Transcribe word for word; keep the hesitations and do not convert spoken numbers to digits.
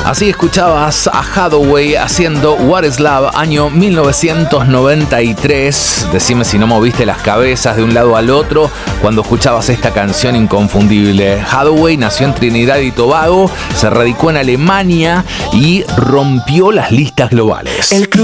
Así escuchabas a Hathaway haciendo What is Love, año mil novecientos noventa y tres. Decime si no moviste las cabezas de un lado al otro cuando escuchabas esta canción inconfundible. Hathaway nació en Trinidad y Tobago, se radicó en Alemania y rompió las listas globales. El